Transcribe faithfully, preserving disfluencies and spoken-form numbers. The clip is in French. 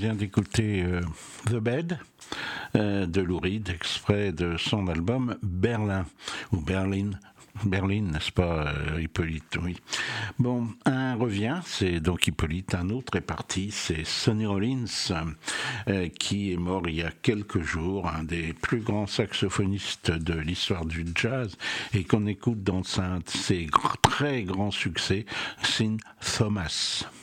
vient d'écouter euh, The Bed euh, de Lou Reed, extrait de son album Berlin, ou Berlin. Berlin, n'est-ce pas, euh, Hippolyte? Oui. Bon, un revient, c'est donc Hippolyte, un autre est parti, c'est Sonny Rollins, euh, qui est mort il y a quelques jours, un des plus grands saxophonistes de l'histoire du jazz, et qu'on écoute dans un de ses très grands succès, Sin Thomas.